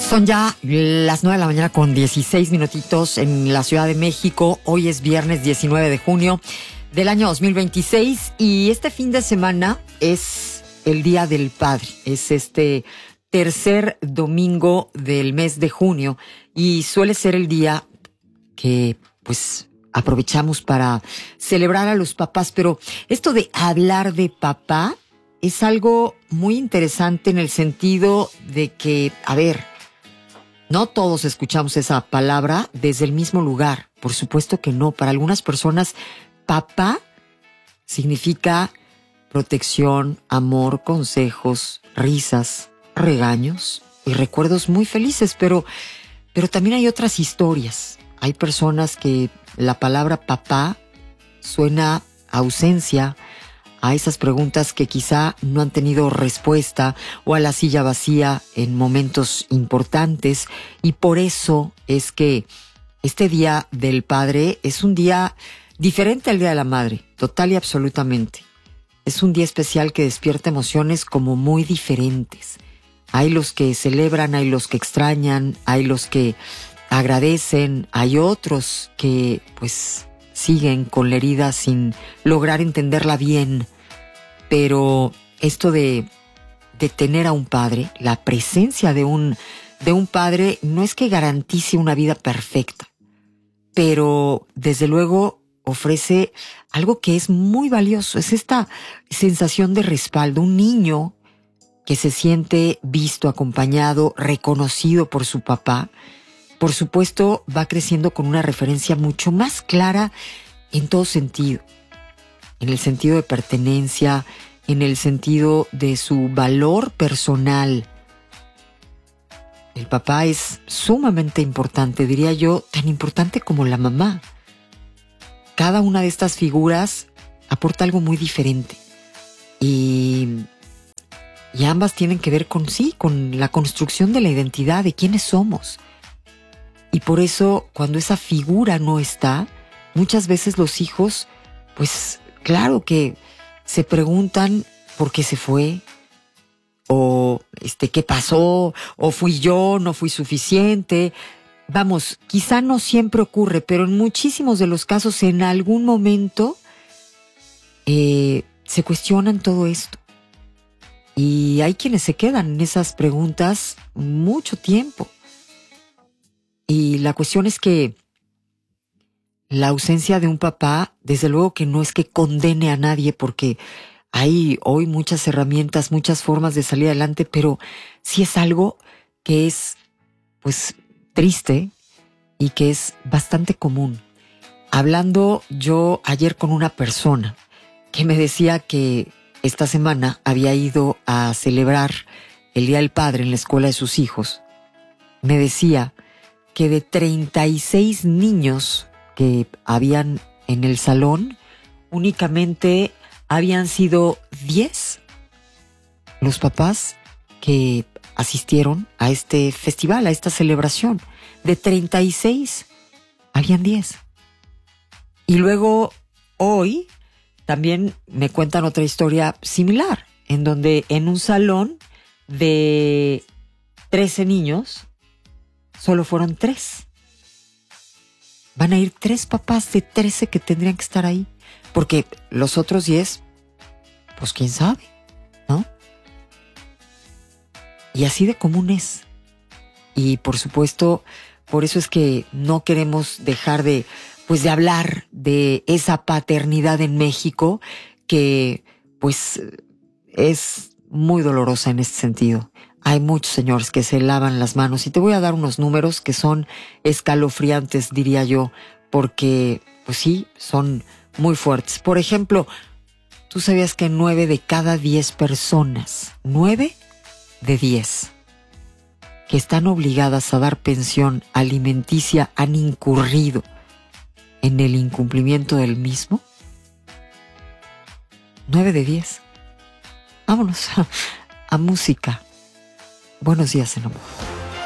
Son ya las 9 de la mañana con 16 minutitos en la Ciudad de México. Hoy es viernes 19 de junio del año 2026 y este fin de semana es el Día del Padre. Es este tercer domingo del mes de junio y suele ser el día que pues aprovechamos para celebrar a los papás. Pero esto de hablar de papá es algo muy interesante en el sentido de que, a ver, no todos escuchamos esa palabra desde el mismo lugar. Por supuesto que no. Para algunas personas, papá significa protección, amor, consejos, risas, regaños y recuerdos muy felices. Pero también hay otras historias. Hay personas que la palabra papá suena a ausencia, a esas preguntas que quizá no han tenido respuesta o a la silla vacía en momentos importantes, y por eso es que este Día del Padre es un día diferente al Día de la Madre, total y absolutamente. Es un día especial que despierta emociones como muy diferentes. Hay los que celebran, hay los que extrañan, hay los que agradecen, hay otros que pues siguen con la herida sin lograr entenderla bien. Pero esto de tener a un padre, la presencia de un padre, no es que garantice una vida perfecta, pero desde luego ofrece algo que es muy valioso. Es esta sensación de respaldo. Un niño que se siente visto, acompañado, reconocido por su papá, por supuesto, va creciendo con una referencia mucho más clara en todo sentido. En el sentido de pertenencia, en el sentido de su valor personal. El papá es sumamente importante, diría yo, tan importante como la mamá. Cada una de estas figuras aporta algo muy diferente. Y ambas tienen que ver con la construcción de la identidad, de quiénes somos. Y por eso, cuando esa figura no está, muchas veces los hijos, pues claro que se preguntan por qué se fue, o qué pasó, o fui yo, no fui suficiente. Vamos, quizá no siempre ocurre, pero en muchísimos de los casos en algún momento se cuestionan todo esto. Y hay quienes se quedan en esas preguntas mucho tiempo. Y la cuestión es que la ausencia de un papá, desde luego que no es que condene a nadie, porque hay hoy muchas herramientas, muchas formas de salir adelante, pero sí es algo que es, pues, triste y que es bastante común. Hablando yo ayer con una persona que me decía que esta semana había ido a celebrar el Día del Padre en la escuela de sus hijos, me decía que de 36 niños que habían en el salón, únicamente habían sido 10 los papás que asistieron a este festival, a esta celebración. De 36, habían 10. Y luego, hoy, también me cuentan otra historia similar, en donde en un salón de 13 niños, solo fueron 3. Van a ir 3 papás de 13 que tendrían que estar ahí. Porque los otros 10, pues quién sabe, ¿no? Y así de común es. Y por supuesto, por eso es que no queremos dejar de hablar de esa paternidad en México que pues es muy dolorosa en este sentido. Hay muchos señores que se lavan las manos y te voy a dar unos números que son escalofriantes, diría yo, porque pues sí, son muy fuertes. Por ejemplo, ¿tú sabías que 9 de cada 10 personas, 9 de 10, que están obligadas a dar pensión alimenticia han incurrido en el incumplimiento del mismo? 9 de 10. Vámonos a música. Buenos días, en amor.